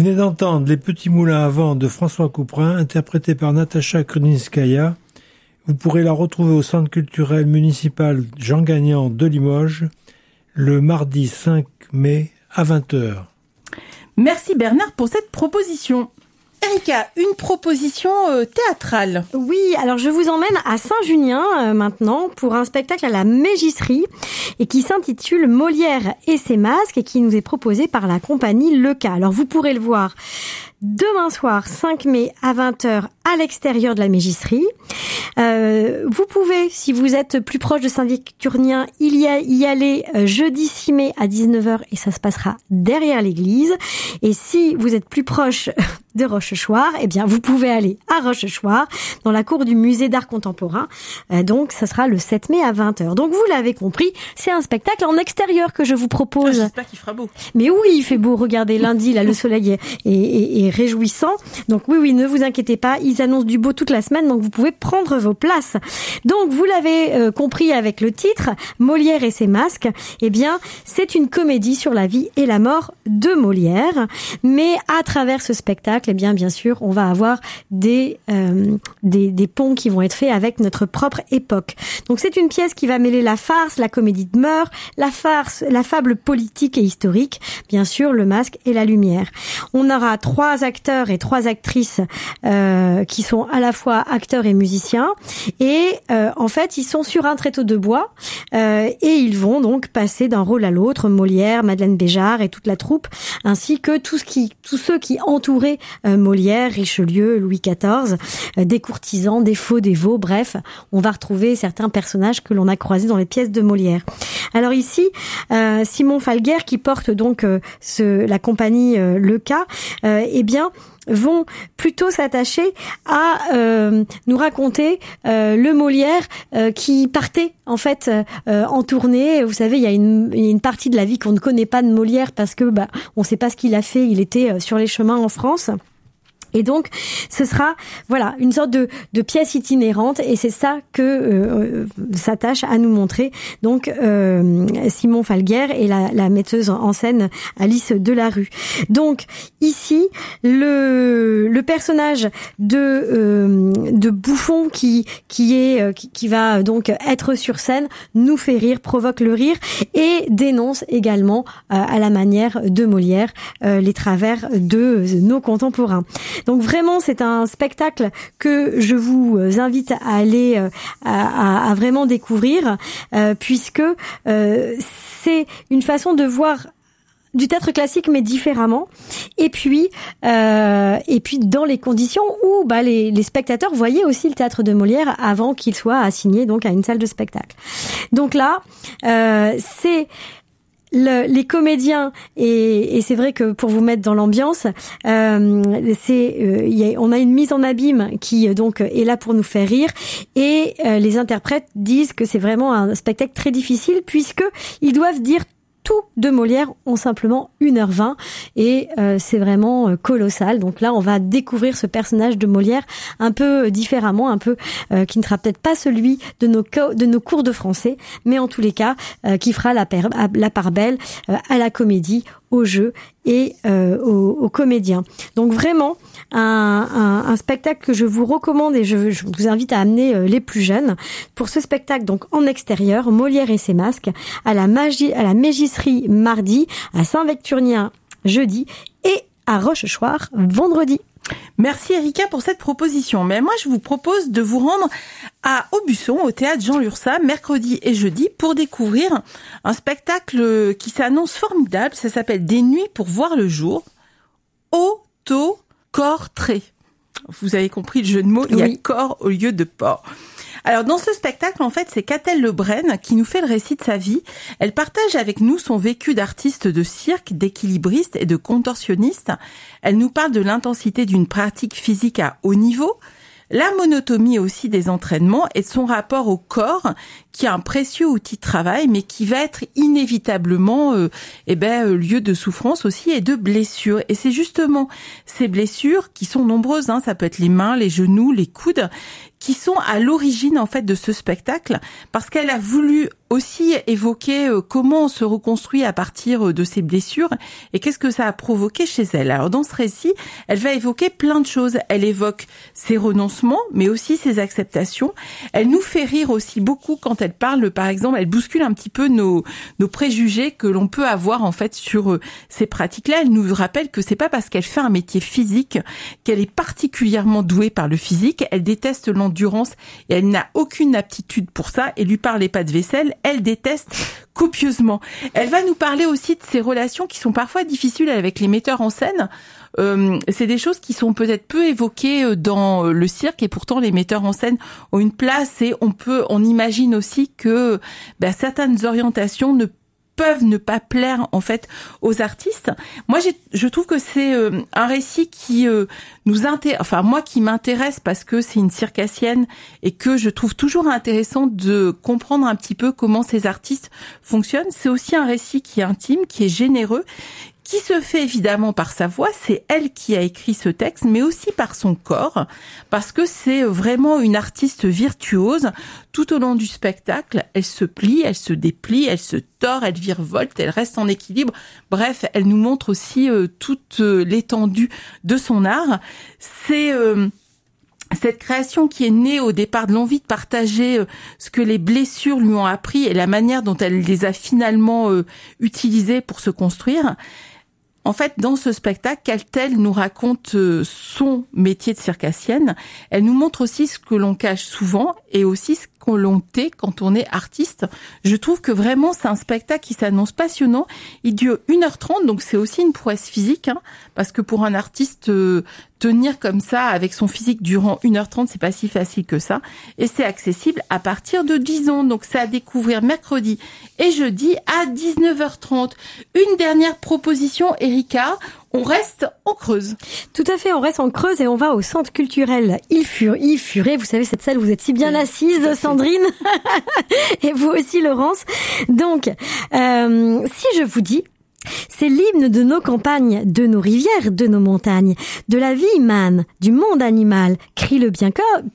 Vous venez d'entendre Les Petits Moulins à Vent de François Couperin, interprété par Natacha Krudinskaya. Vous pourrez la retrouver au Centre culturel municipal Jean Gagnant de Limoges le mardi 5 mai à 20h. Merci Bernard pour cette proposition. Erika, une proposition théâtrale. Oui, alors je vous emmène à Saint-Junien maintenant pour un spectacle à la Mégisserie et qui s'intitule Molière et ses masques et qui nous est proposé par la compagnie Leca. Alors vous pourrez le voir demain soir 5 mai à 20h à l'extérieur de la Mégisserie. Vous pouvez, si vous êtes plus proche de Saint-Victurnien, y aller jeudi 6 mai à 19h et ça se passera derrière l'église. Et si vous êtes plus proche de Rochechouart, eh bien vous pouvez aller à Rochechouart dans la cour du musée d'art contemporain. Donc ça sera le 7 mai à 20h. Donc vous l'avez compris, c'est un spectacle en extérieur que je vous propose. J'espère qu'il fera beau. Mais oui, il fait beau. Regardez, lundi, là, le soleil est réjouissant. Donc oui, ne vous inquiétez pas, ils annoncent du beau toute la semaine, donc vous pouvez prendre vos places. Donc vous l'avez compris avec le titre, Molière et ses masques, eh bien c'est une comédie sur la vie et la mort de Molière, mais à travers ce spectacle, eh bien sûr, on va avoir des ponts qui vont être faits avec notre propre époque. Donc c'est une pièce qui va mêler la farce, la comédie de mœurs, la farce, la fable politique et historique, bien sûr le masque et la lumière. On aura 3 acteurs et 3 actrices qui sont à la fois acteurs et musiciens et en fait ils sont sur un tréteau de bois et ils vont donc passer d'un rôle à l'autre, Molière, Madeleine Béjart et toute la troupe, ainsi que tous ceux qui entouraient Molière, Richelieu, Louis XIV, des courtisans, des faux dévots, bref, on va retrouver certains personnages que l'on a croisés dans les pièces de Molière. Alors ici, Simon Falguer qui porte donc la compagnie Leca, eh bien vont plutôt s'attacher à nous raconter le Molière qui partait en fait en tournée. Vous savez, il y a une partie de la vie qu'on ne connaît pas de Molière parce que on ne sait pas ce qu'il a fait. Il était sur les chemins en France. Et donc, ce sera, voilà, une sorte de pièce itinérante, et c'est ça que s'attache à nous montrer. Donc, Simon Falguer et la metteuse en scène Alice Delarue. Donc, ici, le personnage de Bouffon qui va donc être sur scène nous fait rire, provoque le rire et dénonce également à la manière de Molière les travers de nos contemporains. Donc vraiment, c'est un spectacle que je vous invite à aller à vraiment découvrir, puisque c'est une façon de voir du théâtre classique mais différemment, et puis dans les conditions où les spectateurs voyaient aussi le théâtre de Molière avant qu'il soit assigné donc à une salle de spectacle. Donc là, c'est les comédiens et c'est vrai que pour vous mettre dans l'ambiance, on a une mise en abîme qui donc est là pour nous faire rire, et les interprètes disent que c'est vraiment un spectacle très difficile puisque ils doivent dire tout de Molière en simplement 1h20 et c'est vraiment colossal. Donc là, on va découvrir ce personnage de Molière un peu différemment, un peu qui ne sera peut-être pas celui de nos cours de français, mais en tous les cas qui fera la part belle à la comédie, au jeu et aux comédiens. Donc vraiment un spectacle que je vous recommande, et je vous invite à amener les plus jeunes pour ce spectacle donc en extérieur, Molière et ses masques, à la Mégisserie mardi, à Saint-Victurnien jeudi et à Rochechouart vendredi. Merci Erika pour cette proposition. Mais moi, je vous propose de vous rendre à Aubusson, au théâtre Jean Lurçat, mercredi et jeudi, pour découvrir un spectacle qui s'annonce formidable. Ça s'appelle Des nuits pour voir le jour. Corps trait. Vous avez compris le jeu de mots, il y a corps au lieu de porc. Alors, dans ce spectacle, en fait, c'est Catel Lebrun qui nous fait le récit de sa vie. Elle partage avec nous son vécu d'artiste de cirque, d'équilibriste et de contorsionniste. Elle nous parle de l'intensité d'une pratique physique à haut niveau, la monotonie aussi des entraînements et de son rapport au corps, qui est un précieux outil de travail, mais qui va être inévitablement lieu de souffrance aussi et de blessures. Et c'est justement ces blessures qui sont nombreuses, ça peut être les mains, les genoux, les coudes, qui sont à l'origine en fait de ce spectacle, parce qu'elle a voulu aussi évoquer comment on se reconstruit à partir de ses blessures et qu'est-ce que ça a provoqué chez elle. Alors dans ce récit, elle va évoquer plein de choses. Elle évoque ses renoncements, mais aussi ses acceptations. Elle nous fait rire aussi beaucoup quand elle parle, par exemple, elle bouscule un petit peu nos préjugés que l'on peut avoir en fait sur ces pratiques-là. Elle nous rappelle que c'est pas parce qu'elle fait un métier physique qu'elle est particulièrement douée par le physique. Elle déteste l'endurance et elle n'a aucune aptitude pour ça. Et lui parlez pas de vaisselle, elle déteste copieusement. Elle va nous parler aussi de ses relations qui sont parfois difficiles avec les metteurs en scène. C'est des choses qui sont peut-être peu évoquées dans le cirque et pourtant les metteurs en scène ont une place et on imagine aussi que certaines orientations peuvent ne pas plaire en fait aux artistes. Moi, je trouve que c'est un récit qui moi qui m'intéresse parce que c'est une circassienne et que je trouve toujours intéressant de comprendre un petit peu comment ces artistes fonctionnent. C'est aussi un récit qui est intime, qui est généreux, qui se fait évidemment par sa voix, c'est elle qui a écrit ce texte, mais aussi par son corps, parce que c'est vraiment une artiste virtuose. Tout au long du spectacle, elle se plie, elle se déplie, elle se tord, elle virevolte, elle reste en équilibre. Bref, elle nous montre aussi toute l'étendue de son art. C'est cette création qui est née au départ de l'envie de partager ce que les blessures lui ont appris et la manière dont elle les a finalement utilisées pour se construire. En fait, dans ce spectacle, Caltel nous raconte son métier de circassienne. Elle nous montre aussi ce que l'on cache souvent et aussi ce que l'on tait quand on est artiste. Je trouve que vraiment, c'est un spectacle qui s'annonce passionnant. Il dure 1h30, donc c'est aussi une prouesse physique, parce que pour un artiste, tenir comme ça avec son physique durant 1h30, c'est pas si facile que ça. Et c'est accessible à partir de 10 ans. Donc c'est à découvrir mercredi et jeudi à 19h30. Une dernière proposition, Erika. On reste en Creuse. Tout à fait, on reste en Creuse et on va au centre culturel Il Furet. Vous savez, cette salle où vous êtes si bien assise, Sandrine. Et vous aussi, Laurence. Donc, si je vous dis, c'est l'hymne de nos campagnes, de nos rivières, de nos montagnes, de la vie humaine, du monde animal. Crie-le bien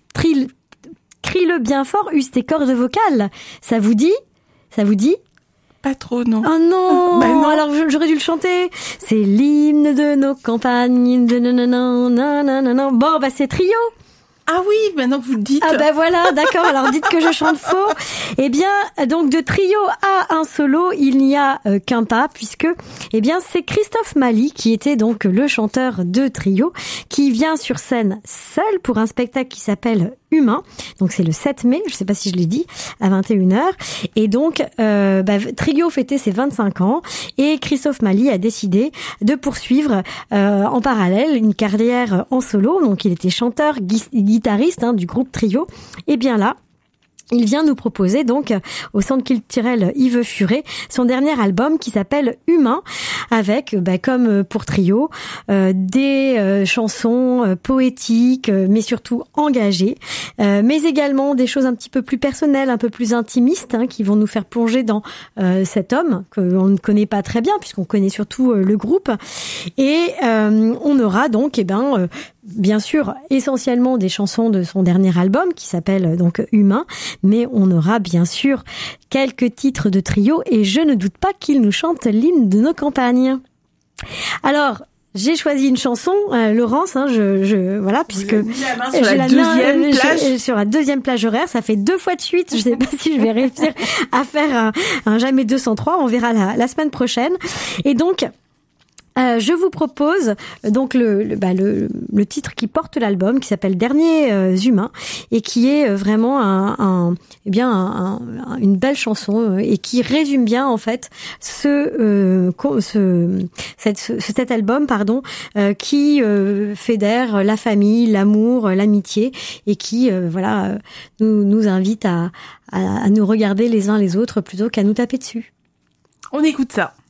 fort, use tes cordes vocales. Ça vous dit? Pas trop, non. Oh non, non. Alors j'aurais dû le chanter. C'est l'hymne de nos campagnes, de nanana. Bon, c'est Trio. Ah oui, maintenant que vous le dites. Ah voilà, d'accord, alors dites que je chante faux. Eh bien, donc de Trio à un solo, il n'y a qu'un pas, puisque c'est Christophe Mali, qui était donc le chanteur de Trio, qui vient sur scène seul pour un spectacle qui s'appelle Humain. Donc c'est le 7 mai, je sais pas si je l'ai dit, à 21h. Et donc, Trio fêtait ses 25 ans, et Christophe Mali a décidé de poursuivre en parallèle une carrière en solo. Donc il était chanteur, guitariste du groupe Trio. Et bien là, il vient nous proposer donc au Centre culturel Yves Furet son dernier album qui s'appelle Humain, avec comme pour Trio des chansons poétiques mais surtout engagées, mais également des choses un petit peu plus personnelles, un peu plus intimistes, qui vont nous faire plonger dans cet homme que l'on ne connaît pas très bien puisqu'on connaît surtout le groupe. Et on aura donc bien sûr, essentiellement des chansons de son dernier album qui s'appelle donc Humain, mais on aura bien sûr quelques titres de Trio et je ne doute pas qu'il nous chante l'hymne de nos campagnes. Alors, j'ai choisi une chanson, Laurence, voilà, puisque sur la deuxième plage horaire, ça fait 2 fois de suite. Je sais pas si je vais réussir à faire un jamais 203. On verra la semaine prochaine. Et donc, je vous propose donc le titre qui porte l'album, qui s'appelle Derniers humains, et qui est vraiment une belle chanson et qui résume bien en fait cet album qui fédère la famille, l'amour, l'amitié, et qui nous invite à nous regarder les uns les autres plutôt qu'à nous taper dessus. On écoute ça.